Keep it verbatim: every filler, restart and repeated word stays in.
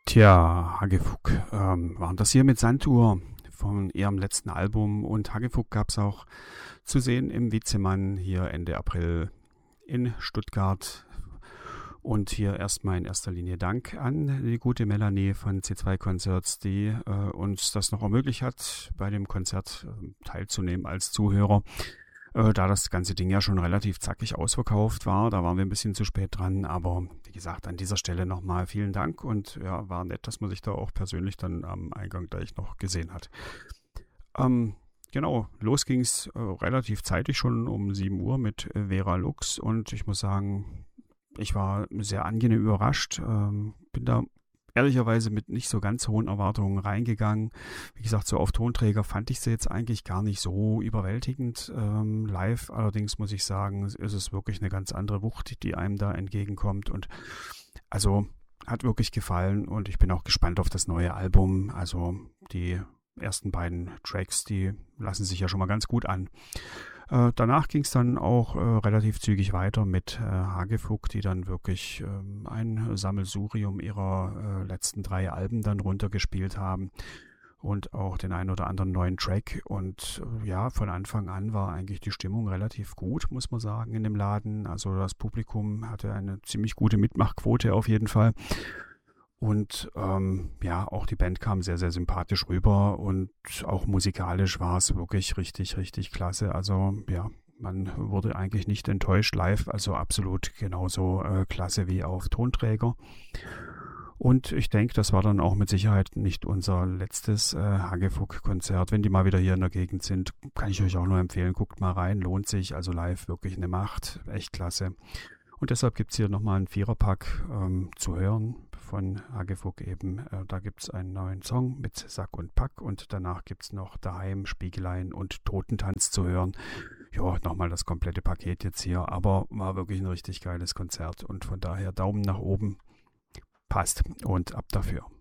Tja, Hagefuck, ähm, waren das hier mit Sanduhr von ihrem letzten Album, und Hagefuck gab es auch zu sehen im Witzemann hier Ende April in Stuttgart. Und hier erstmal in erster Linie Dank an die gute Melanie von C zwei Concerts, die äh, uns das noch ermöglicht hat, bei dem Konzert äh, teilzunehmen als Zuhörer. Äh, da das ganze Ding ja schon relativ zackig ausverkauft war, da waren wir ein bisschen zu spät dran, aber wie gesagt, an dieser Stelle nochmal vielen Dank, und ja, war nett, dass man sich da auch persönlich dann am Eingang gleich noch gesehen hat. Ähm, genau, los ging's äh, relativ zeitig schon um sieben Uhr mit äh, Vera Lux, und ich muss sagen, ich war sehr angenehm überrascht, ähm, bin da ehrlicherweise mit nicht so ganz hohen Erwartungen reingegangen. Wie gesagt, so auf Tonträger fand ich sie jetzt eigentlich gar nicht so überwältigend. Ähm, live allerdings muss ich sagen, ist es wirklich eine ganz andere Wucht, die einem da entgegenkommt, und also hat wirklich gefallen, und ich bin auch gespannt auf das neue Album. Also die ersten beiden Tracks, die lassen sich ja schon mal ganz gut an. Äh, danach ging es dann auch äh, relativ zügig weiter mit äh, Hagefuck, die dann wirklich äh, ein Sammelsurium ihrer äh, letzten drei Alben dann runtergespielt haben und auch den einen oder anderen neuen Track. Und äh, ja, von Anfang an war eigentlich die Stimmung relativ gut, muss man sagen, in dem Laden. Also das Publikum hatte eine ziemlich gute Mitmachquote auf jeden Fall. Und ähm, ja, auch die Band kam sehr, sehr sympathisch rüber, und auch musikalisch war es wirklich richtig, richtig klasse. Also ja, man wurde eigentlich nicht enttäuscht live, also absolut genauso äh, klasse wie auf Tonträger. Und ich denke, das war dann auch mit Sicherheit nicht unser letztes äh, Hagefuck-Konzert. Wenn die mal wieder hier in der Gegend sind, kann ich euch auch nur empfehlen, guckt mal rein, lohnt sich. Also live wirklich eine Macht, echt klasse. Und deshalb gibt es hier nochmal einen Viererpack ähm, zu hören von Hagefuck eben. Äh, da gibt es einen neuen Song mit Sack und Pack, und danach gibt es noch Daheim, Spiegelein und Totentanz zu hören. Ja, nochmal das komplette Paket jetzt hier, aber war wirklich ein richtig geiles Konzert, und von daher Daumen nach oben, passt, und ab dafür.